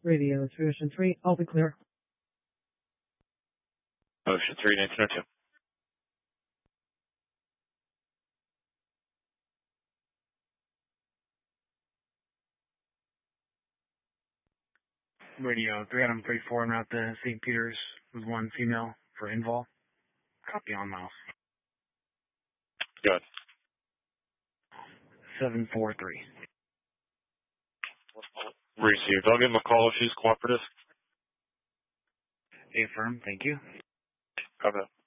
Radio 3 Ocean 3, I'll be clear. Ocean 3, 1902. Radio 3 Adam 34 en route to St. Peter's with one female for Invol. Copy on mouse. Good. 743. Received. I'll give him a call if she's cooperative. Affirm, thank you. Copy that.